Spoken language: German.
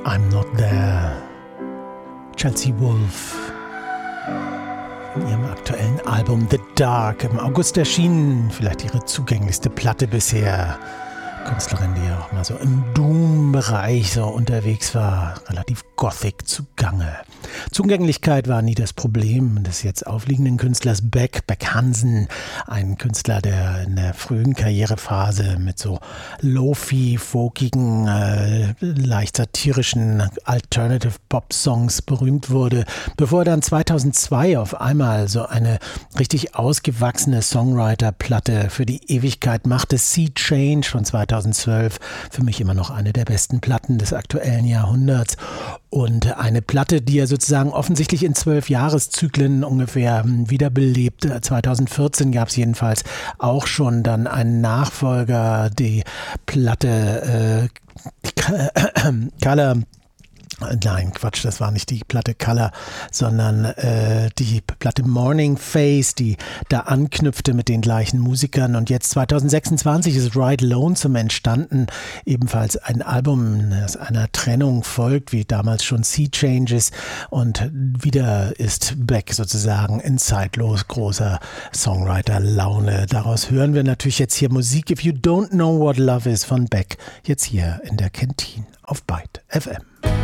I'm Not There. Chelsea Wolfe in ihrem aktuellen Album The Dark im August erschienen, vielleicht ihre zugänglichste Platte bisher. Künstlerin, die ja auch mal so im Doom-Bereich so unterwegs war, relativ gothic zugange. Zugänglichkeit war nie das Problem des jetzt aufliegenden Künstlers Beck Hansen, ein Künstler, der in der frühen Karrierephase mit so lofi, folkigen, leicht satirischen Alternative-Pop-Songs berühmt wurde, bevor er dann 2002 auf einmal so eine richtig ausgewachsene Songwriter-Platte für die Ewigkeit machte, Sea Change von 2012, für mich immer noch eine der besten Platten des aktuellen Jahrhunderts und eine Platte, die er sozusagen offensichtlich in 12 Jahreszyklen ungefähr wiederbelebt. 2014 gab es jedenfalls auch schon dann einen Nachfolger, die Platte Color. Nein, Quatsch, das war nicht die Platte Color, sondern die Platte Morning Face, die da anknüpfte mit den gleichen Musikern. Und jetzt 2026 ist Ride Lonesome entstanden, ebenfalls ein Album, das einer Trennung folgt, wie damals schon Sea Changes. Und wieder ist Beck sozusagen in zeitlos großer Songwriter-Laune. Daraus hören wir natürlich jetzt hier Musik If You Don't Know What Love Is von Beck, jetzt hier in der Kentine auf Byte FM.